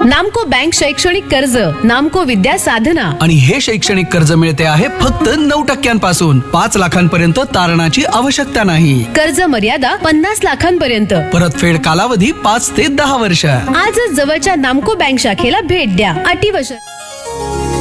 नामको बँक शैक्षणिक कर्ज, नामको विद्या साधना. आणि हे शैक्षणिक कर्ज मिळते आहे फक्त 9% 5 लाखांपर्यंत तारणाची आवश्यकता नाही. कर्ज मर्यादा 50 लाखांपर्यंत. परतफेड कालावधी 5 ते 10 वर्ष. आजच जवळच्या नामको बँक शाखेला भेट द्या. अटी व शर्ती